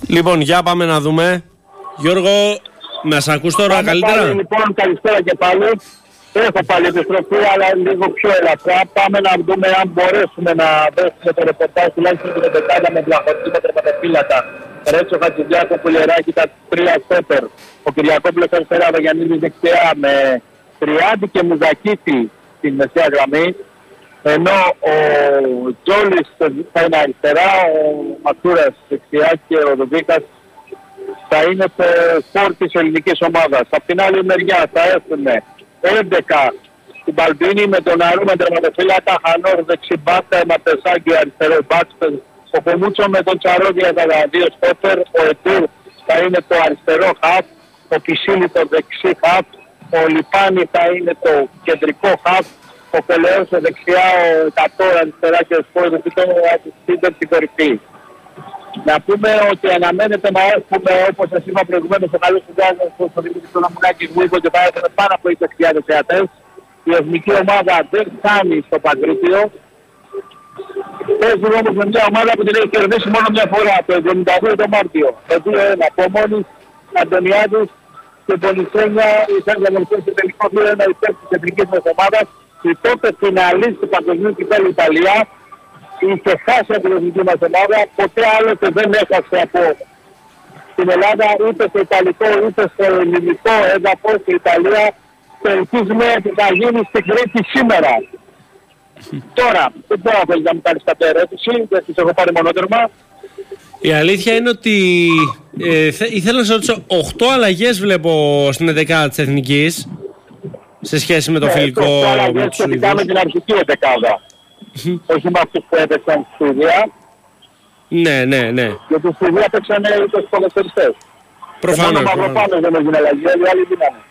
Λοιπόν, για πάμε να δούμε. Γιώργο, να σε ακούς τώρα καλύτερα? Πάλι, λοιπόν, καλησπέρα και πάλι. Έχω πάλι επιστροφή, αλλά λίγο πιο ελαφρά. Πάμε να δούμε αν μπορέσουμε να δώσουμε το ρεπορτάζ τουλάχιστον την δεκάδα με Βλαχωτή με τερματοφύλακα. Ρέτσο Χατζηδιάκο, Πουλεράκη, τα 3 στόπερ. Ο Κυριακόπουλος αριστερά, Βαγιανίδης δεξιά με Τριάντη και Μουζακίτη στην μεσαία γραμμή. Ενώ ο Τζόλης θα είναι αριστερά, ο Ματούρας δεξιά και ο Δουβίκας θα είναι στο φόρ της ελληνικής ομάδας. Από την άλλη μεριά θα έχουμε 11 στην Παλμπίνη με τον Αρούμε τερματοφύλακα, Χανόρ δεξιμπάτα, Ματεσάγκη αριστερό μπάτσπερ, ο Πομούτσο με τον Τσαρόδια τα 2 στόπερ, ο Ετούρ θα είναι το αριστερό χαφ, ο Κισίλη το δεξί χαφ, ο Λιπάνη θα είναι το κεντρικό χαφ, ο Πελεός δεξιά, ο Κατόρ αριστερά και ο Σπόρ στην κορυφή. Να πούμε ότι αναμένεται να έχουμε, όπως σας είπα προηγουμένως, ο καλός συνδυασμός στο Δημήτρη του Λαμουνάκη Γουίκο και θα έχουμε πάνω από 20.000 θεατές. Η εθνική ομάδα δεν φτάνει στο Παγκρίτιο. Παίζουν όμως με μια ομάδα που την έχει κερδίσει μόνο μια φορά, το 72 το Μάρτιο. Το 2-1. Πομόνης, Αντωνιάδης και Πολυσένια είχαν διαμορφώσει στο τελικό 2-1 υπέρ της εθνικής μας ομάδας. Η τότε φιναλίστ του Παγκοσμίου Κυπέλλου Ιταλία είχε χάσει από την εθνική μας ομάδα, ποτέ άλλοτε δεν έχασε από την Ελλάδα ούτε στο Ιταλικό ούτε στο ελληνικό έδαφος στην Ιταλία. Και ελπίζουμε ότι θα γίνει στην Κρήτη σήμερα. Τώρα, δεν μπορώ να θέλει να μου κάνεις κάποια ερώτηση, δεν τις έχω πάρει μονότερμα. Η αλήθεια είναι ότι ήθελα να σε ρωτήσω, 8 αλλαγές βλέπω στην 11 της εθνικής σε σχέση με το φιλικό. 8 αλλαγές σχετικά με την αρχική 11. Όχι με αυτούς που έπαιξαν στη Σουηδία. Ναι. Γιατί στη Σουηδία έπαιξαν 20 ποδοσφαιριστές. Προφανώς. Μόνο Μαυροπάνος δεν έγινε αλλαγή, όλοι οι άλλοι δίνανε.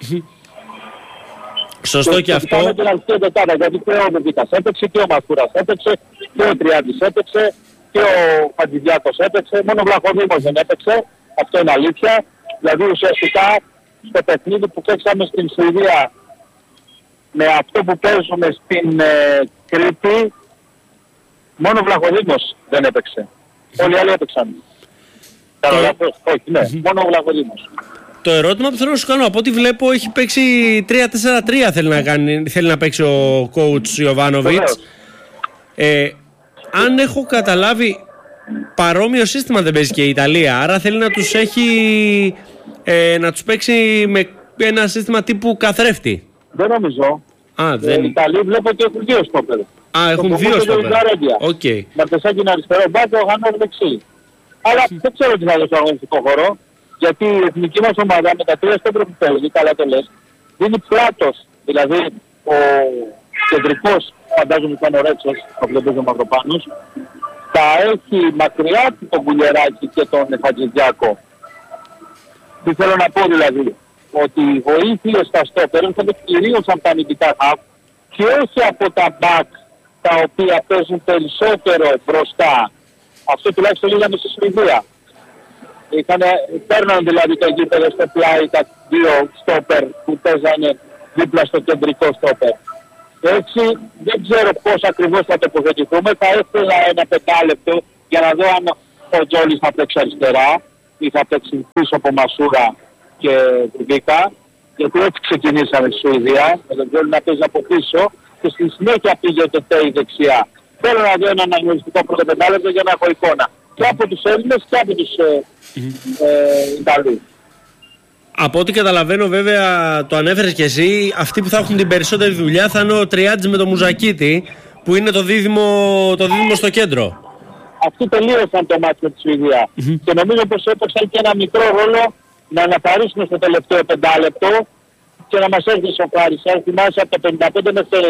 Σωστό και αυτό. Και την αρχική 11, γιατί και ο Μεδίκας έπαιξε και ο Μασκούρας έπαιξε και ο Τριάντης έπαιξε και ο Χατζηδιάκος έπαιξε. Μόνο ο Βλαχοδήμος δεν έπαιξε. Αυτό είναι αλήθεια. Δηλαδή ουσιαστικά στο παιχνίδι που παίξαμε στην Σουηδία με αυτό που παίζουμε στην Κρήτη, μόνο ο Βλαχοδήμος δεν έπαιξε. Όλοι οι άλλοι έπαιξαν. Όχι, ναι, μόνο ο Βλαχοδήμος. Το ερώτημα που θέλω να σου κάνω, από ό,τι βλέπω έχει παίξει 3-4-3 θέλει να παίξει ο coach Ιωβάνοβιτς. Αν έχω καταλάβει, παρόμοιο σύστημα δεν παίζει και η Ιταλία, άρα θέλει να τους έχει να τους παίξει με ένα σύστημα τύπου καθρέφτη. Δεν νομίζω. Δεν... Οι Ιταλοί βλέπω ότι έχουν 2 στόπερ. Έχουν 2 στόπερ. Okay. Μαρτεσάκη είναι αριστερό μπάκο, ο Χανόρ δεξί. Αλλά δεν ξέρω τι θα δώσει στο αγωνιστικό χώρο. Γιατί η εθνική μας ομάδα με τα 3 στόπερ που παίζει, καλά το λες, δίνει πλάτος. Δηλαδή ο κεντρικός, φαντάζομαι ήταν ο Ρέτσος, ο βλέπεις ο Μαυροπάνος, θα έχει μακριά τον Κουλιεράκη και τον Χατζηδιάκο. Τι θέλω να πω δηλαδή, ότι οι βοήθειες στα στόπερ θα είναι κυρίως από τα αμυντικά χαφ και όχι από τα μπακ τα οποία παίζουν περισσότερο μπροστά. Αυτό τουλάχιστον είδαμε στη Σουηδία. Παίρναν δηλαδή το γήπεδο στο πλάι τα 2 στόπερ που παίζανε δίπλα στο κεντρικό στόπερ. Έτσι δεν ξέρω πώς ακριβώς θα τοποθετηθούμε. Θα ήθελα ένα 5 λεπτό για να δω αν ο Τζόλης θα παίξει αριστερά ή θα παίξει πίσω από Μασούρα και Βίκα. Γιατί έτσι ξεκινήσαμε στη Σουηδία, με τον Τζόλη να παίζει από πίσω και στη συνέχεια πήγε το ΤΕΙ δεξιά. Θέλω να δω έναν αναγνωριστικό πρώτο 5 λεπτό για να έχω εικόνα. Και από τους Έλληνες και από τους Ιταλούς. Από ό,τι καταλαβαίνω, βέβαια, το ανέφερες και εσύ, αυτοί που θα έχουν την περισσότερη δουλειά θα είναι ο Τριάντης με τον Μουζακίτη, που είναι το δίδυμο στο κέντρο. Αυτοί τελείωσαν το μάτι με τη Σουηδία. Και νομίζω πως έπαιξαν και ένα μικρό ρόλο να αναθαρίσουν στο τελευταίο 5 λεπτό και να μας έρθει σοφάρις. Αν θυμάσαι από το 55 μέχρι το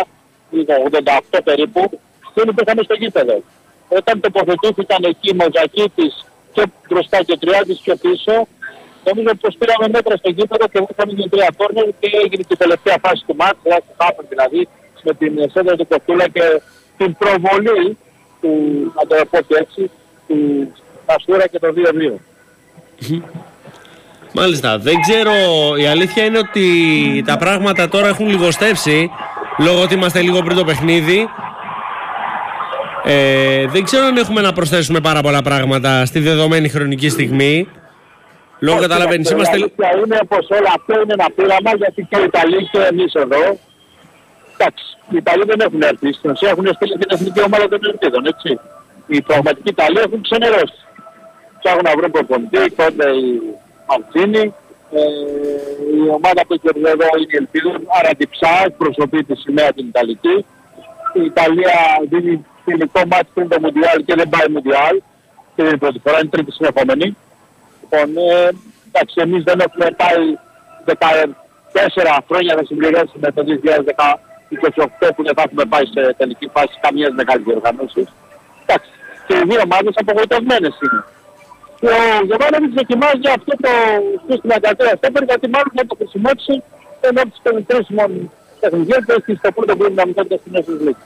90, 88 περίπου, δεν υπήρχαμε στο γήπεδο. Όταν τοποθετήθηκαν εκεί οι Μουζακίτης και μπροστά και ο Τριάντης πιο πίσω, νομίζω πως πήραμε μέτρα στο γήπεδο και βγήκαμε την 3 κόρνερ και έγινε και η τελευταία φάση του μάτς, δηλαδή με την σέντρα του Κοφτούλα και την προβολή του, να το πω και έτσι, του Μασούρα και το 2-2. Μάλιστα, δεν ξέρω, η αλήθεια είναι ότι τα πράγματα τώρα έχουν λιγοστεύσει λόγω ότι είμαστε λίγο πριν το παιχνίδι. Δεν ξέρω αν έχουμε να προσθέσουμε πάρα πολλά πράγματα στη δεδομένη χρονική στιγμή. Λόγω καταλαβαίνεις, είμαστε... Είναι πως όλο αυτό είναι ένα πείραμα, γιατί και οι Ιταλοί και εμείς εδώ, εντάξει, οι Ιταλοί δεν έχουν έρθει, στην ουσία έχουν στείλει την εθνική ομάδα των Ελπίδων, έτσι. Οι πραγματικοί Ιταλοί έχουν ξενερώσει. Ψάχνουν να βρουν προπονητή, τότε οι Μαντζίνι, η ομάδα που έχει εδώ είναι η Ελπίδων, άρα διψά, εκπροσωπεί τη σημαία την Ιταλική. Η Ιταλία δίνει τελικό μάτι πριν το Μουντιάλ και δεν πάει Μουντιάλ, και δεν είναι πρώτη φορά, είναι τρίτη συνεχόμενη. Λοιπόν, εντάξει, εμείς δεν έχουμε πάει 14 χρόνια να συμπληρώσουμε το 2028 που δεν θα έχουμε πάει σε τελική φάση καμίας μεγάλης διοργανώσης. Εντάξει, και οι δύο ομάδες απογοητευμένες είναι. Και ο Γιωβάνοβιτς δοκιμάζει αυτό το συστηματικό στόπερ, γιατί μάλλον θα το χρησιμοποιήσει ενώ τις κρίσιμων τεχνικές και στο πρώτο πλήρη να μην κάνει στην Nations League.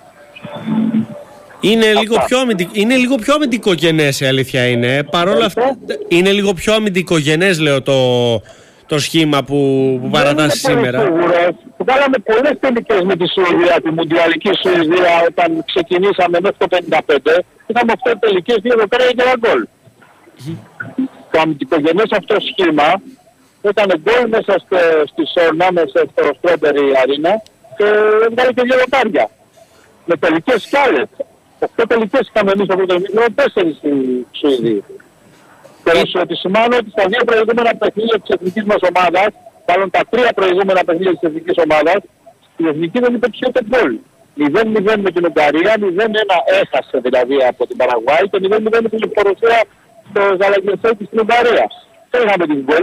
Είναι λίγο πιο αμυντικογενές, η αλήθεια είναι. Παρόλα αυτά, είναι λίγο πιο αμυντικογενές, λέω, το σχήμα που παρατάσσει σήμερα. Βγάλαμε πολλές τελικές με τη Σουηδία, τη Μουντιαλική Σουηδία, όταν ξεκινήσαμε μέχρι το 55. Είχαμε 8 τελικές, 2 εδώ πέρα και 1 γκολ. Το αμυντικογενές αυτό σχήμα ήταν γκολ μέσα στη Σόρνα, μέσα στο Στρόμπερι Αρίνα και έβγαλε και 2 λοτάρια. Με τελικές κι άλλες. 8 τελικές είχαμε εμείς από το μικρό, 4 στη Σουηδία. Και όσο επισημάνω ότι στα 2 προηγούμενα παιχνίδια της εθνικής μας ομάδας, μάλλον τα 3 προηγούμενα παιχνίδια της εθνικής ομάδας, η εθνική δεν υπήρξε ούτε γκολ. 0-0 με την Ουγγαρία, 0-1 έχασε δηλαδή από την Παραγουάη και 0-0 με την Λευκορωσία στο Ζαλαγκιασέκι στην Ουγγαρία. Δεν είχαμε την γκολ.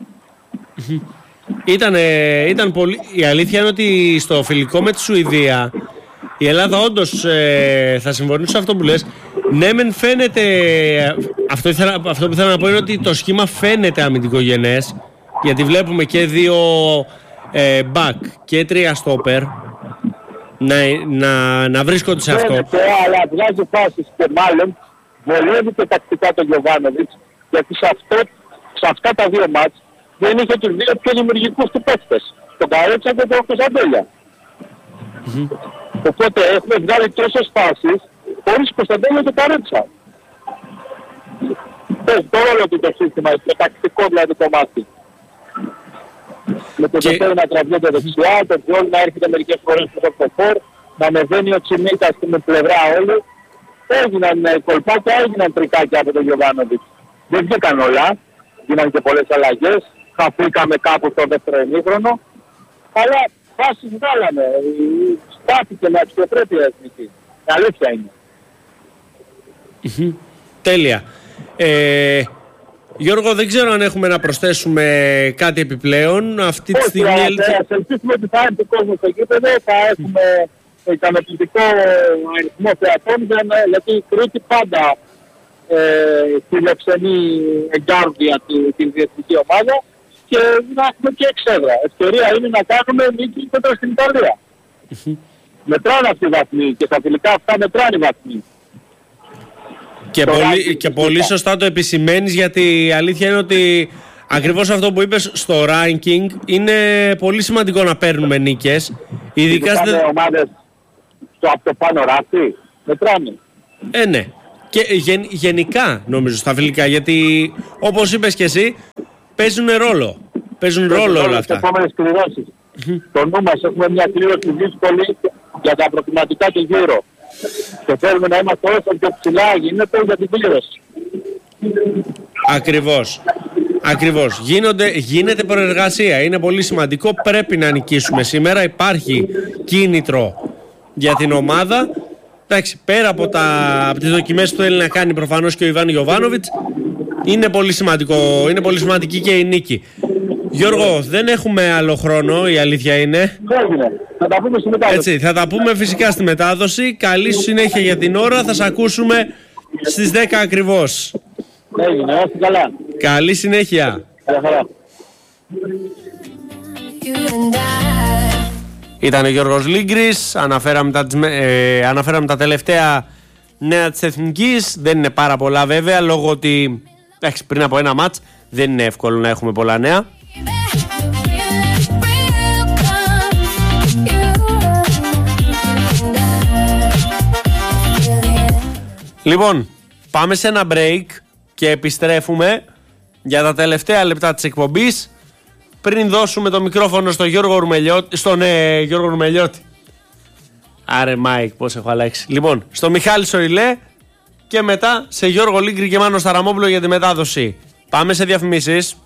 Ήταν πολύ... Η αλήθεια είναι ότι στο φιλικό με τη Σουηδία η Ελλάδα όντως θα συμφωνήσω σε αυτό που λες. Ναι, μεν φαίνεται. Αυτό που θέλω να πω είναι ότι το σχήμα φαίνεται αμυντικογενές, γιατί βλέπουμε και 2 back και 3 stopper να βρίσκονται σε αυτό. Αλλά βγάζει φάσεις και μάλλον βολεύει και τακτικά τον Γιωβάνοβιτς, γιατί σε αυτά τα 2 μάτς δεν είχε τους 2 πιο δημιουργικούς του παίκτες, τον Καρέτσα και τον Κωνσταντέλια. Οπότε έχουμε βγάλει τόσες φάσεις χωρίς Κωνσταντέλια και Καρέτσα. Πες το όλο το σύστημα, το τακτικό δηλαδή κομμάτι. Με το Ζωτέρι να τραβιέται δεξιά, το Τζόλ να έρχεται μερικές φορές στο φορ, να ανεβαίνει ο Τσιμίτα στην πλευρά όλου. Έγιναν κολπάκια, έγιναν τρικάκια από τον Γιωβάνοβιτς. Δεν βγήκαν όλα, γίναν και πολλές αλλαγές, χαθήκαμε κάπου στο δεύτερο ημίχρονο, αλλά φάσεις βγάλαμε, στάθηκε με αξιοπρέπεια εθνική. Αλήθεια είναι. Τέλεια. Γιώργο, δεν ξέρω αν έχουμε να προσθέσουμε κάτι επιπλέον. Αυτή τη στιγμή... Ας ελπίσουμε ότι θα έρθει ο κόσμος στο γήπεδο, θα έχουμε ικανοποιητικό αριθμό θεατών, γιατί η Κρήτη πάντα φιλοξενεί εγκάρδια την διεθνική ομάδα και να έχουμε και εξέδρα. Ευκαιρία είναι να κάνουμε νίκη κοντά στην Ιταλία. Μετράνε αυτοί οι βαθμοί και στα φιλικά αυτά μετράνε οι βαθμοί. Και πολύ σωστά το επισημαίνεις, γιατί η αλήθεια είναι ότι ακριβώς αυτό που είπες στο ranking είναι πολύ σημαντικό να παίρνουμε νίκες. Ειδικά στις ομάδες από το πάνω ράφι, μετράνε. Ναι. Και γενικά νομίζω στα φιλικά, γιατί όπως είπες και εσύ παίζουν ρόλο. Παίζουν ρόλο όλα αυτά. Επόμενες κληρώσεις. Το νου μας έχουμε μια κλήρωση δύσκολη για τα προκληματικά του γύρω. Και θέλουμε να είμαστε όσο πιο ψηλά γίνεται για την κλήρωση. Ακριβώς. Γίνεται προεργασία. Είναι πολύ σημαντικό. Πρέπει να νικήσουμε σήμερα. Υπάρχει κίνητρο για την ομάδα. Εντάξει, πέρα από τις δοκιμές που θέλει να κάνει προφανώς και ο Ιβάν Γιωβάνοβιτς, είναι πολύ σημαντικό. Είναι πολύ σημαντική και η νίκη. Γιώργο, δεν έχουμε άλλο χρόνο, η αλήθεια είναι. Θα τα πούμε στη μετάδοση. Έτσι, θα τα πούμε φυσικά στη μετάδοση. Καλή συνέχεια για την ώρα. Θα σε ακούσουμε στις 10 ακριβώς. Έγινε, όχι καλά. Καλή συνέχεια. Χαρά. Ήταν ο Γιώργος Λίγκρης. Αναφέραμε τα τελευταία νέα της Εθνικής. Δεν είναι πάρα πολλά βέβαια, λόγω ότι πριν από ένα μάτς δεν είναι εύκολο να έχουμε πολλά νέα. Λοιπόν, πάμε σε ένα break και επιστρέφουμε για τα τελευταία λεπτά της εκπομπής πριν δώσουμε το μικρόφωνο στον Γιώργο Ρουμελιώτη. Άρε Μάικ, πώς έχω αλλάξει. Λοιπόν, στο Μιχάλη Σοηλέ και μετά σε Γιώργο Λίγκρη και Μάνο Σταραμόπουλο για τη μετάδοση. Πάμε σε διαφημίσεις.